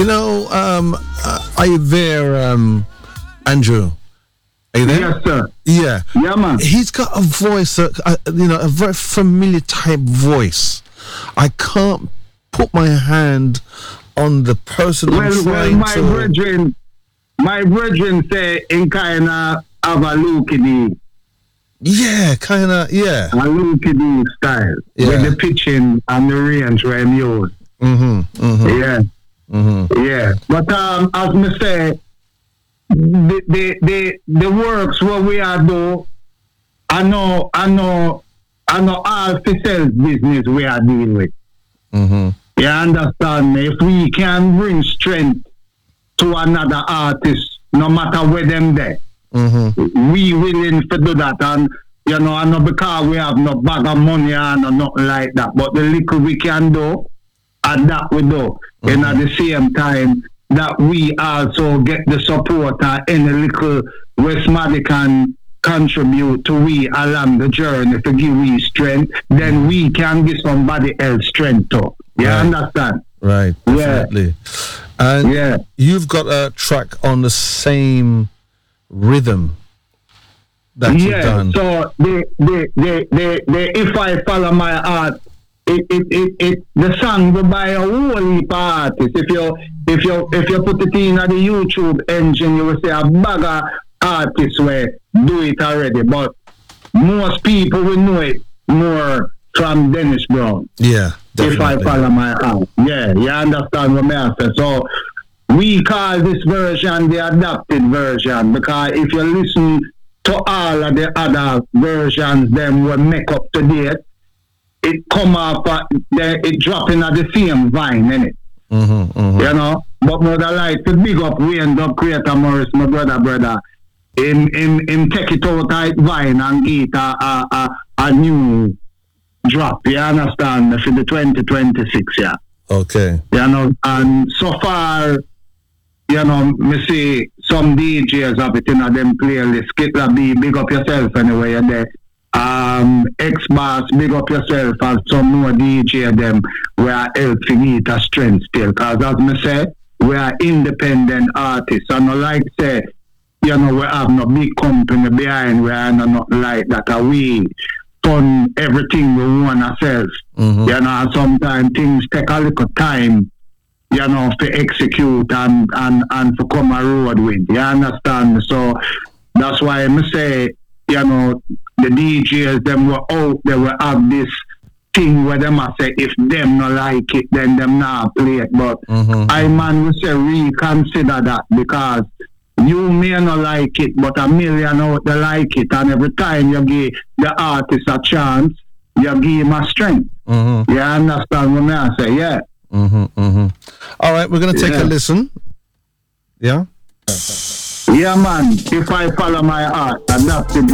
You know, are you there, Andrew? Are you there? Yes, sir. Yeah. Yeah, man. He's got a voice, a very familiar type voice. I can't put my hand on the person I'm trying my brethren say in kind of have a Luke Yeah, kind of, yeah. A Luke style. Yeah. With the pitching and the range where I'm used. Yeah. Yeah. But as me say, the works what we are do, I know all the sales business we are dealing with. You understand me? If we can bring strength to another artist, no matter where them there, we willing to do that. And you know, I know because we have no bag of money and nothing like that. But the little we can do, and that we do. And at the same time, that we also get the support and any little Westmatic can contribute to we along the journey to give we strength, then we can give somebody else strength too. You understand? Right, definitely. And you've got a track on the same rhythm that you've done. So the if I follow my heart, the song will buy a whole heap of artists. If you put it in the YouTube engine, you will see a bag of artists where do it already. But most people will know it more from Dennis Brown. Yeah, definitely. If I follow my heart. Yeah, you understand what I say. So we call this version the adapted version, because if you listen to all of the other versions, them will make up to date, it come up, it dropping at the same vine, innit? You know? But more than like to big up Wayne Dub Creator Morris, my brother. Him take it out tight vine and get a new drop, you understand, for the 2026, yeah. Okay. You know, and so far, you know, me see some DJs have it in them playlist. Skitla B, big up yourself anyway, you're there. X-Bass, big up yourself, and some more DJ them we are helping it a strength still. Because as me say, we are independent artists. And not like say, you know, we have no big company behind, we are not like that. We done everything we want ourselves. You know, and sometimes things take a little time, you know, to execute and to come a road with. You understand? So that's why I say, you know, the DJs, them were out there, will have this thing where them I say, if them not like it, then them not play it. But I man will say reconsider that, because you may not like it, but a million out there like it, and every time you give the artist a chance, you give him a strength. You understand what I say? Yeah. All right, we're gonna take a listen. Yeah. Yeah, man. If I follow my heart, and that's it.